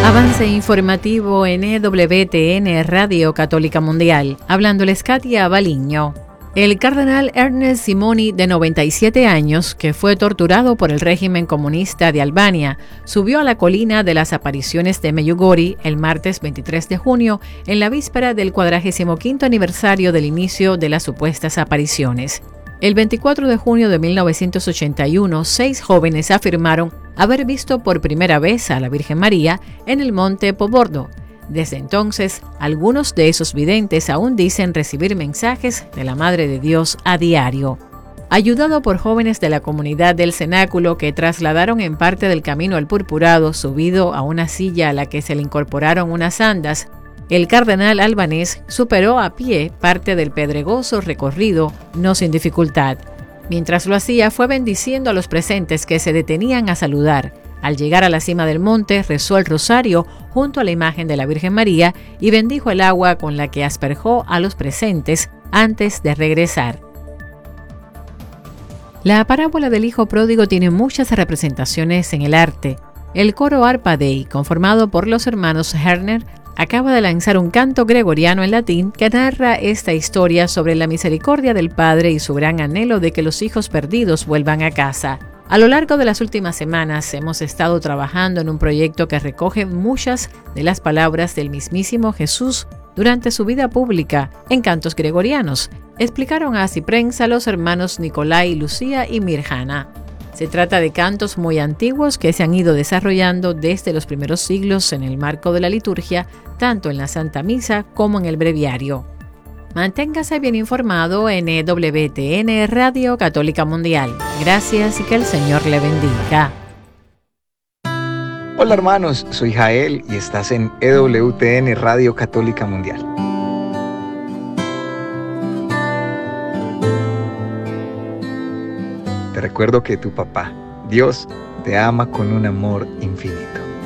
Avance informativo en EWTN Radio Católica Mundial. Hablándoles Katia Baliño. El cardenal Ernest Simoni, de 97 años, que fue torturado por el régimen comunista de Albania, subió a la colina de las apariciones de Medjugorje el martes 23 de junio, en la víspera del 45º aniversario del inicio de las supuestas apariciones. El 24 de junio de 1981, 6 jóvenes afirmaron haber visto por primera vez a la Virgen María en el monte Pobordo. Desde entonces, algunos de esos videntes aún dicen recibir mensajes de la Madre de Dios a diario. Ayudado por jóvenes de la comunidad del cenáculo que trasladaron en parte del camino al purpurado subido a una silla a la que se le incorporaron unas andas, el cardenal albanés superó a pie parte del pedregoso recorrido, no sin dificultad. Mientras lo hacía, fue bendiciendo a los presentes que se detenían a saludar. Al llegar a la cima del monte, rezó el rosario junto a la imagen de la Virgen María y bendijo el agua con la que asperjó a los presentes antes de regresar. La parábola del Hijo Pródigo tiene muchas representaciones en el arte. El coro Harpa Dei, conformado por los hermanos Herner, acaba de lanzar un canto gregoriano en latín que narra esta historia sobre la misericordia del Padre y su gran anhelo de que los hijos perdidos vuelvan a casa. A lo largo de las últimas semanas hemos estado trabajando en un proyecto que recoge muchas de las palabras del mismísimo Jesús durante su vida pública en cantos gregorianos, explicaron a Asiprensa los hermanos Nicolai, Lucía y Mirjana. Se trata de cantos muy antiguos que se han ido desarrollando desde los primeros siglos en el marco de la liturgia, tanto en la Santa Misa como en el breviario. Manténgase bien informado en EWTN Radio Católica Mundial. Gracias y que el Señor le bendiga. Hola hermanos, soy Jael y estás en EWTN Radio Católica Mundial. Te recuerdo que tu papá, Dios, te ama con un amor infinito.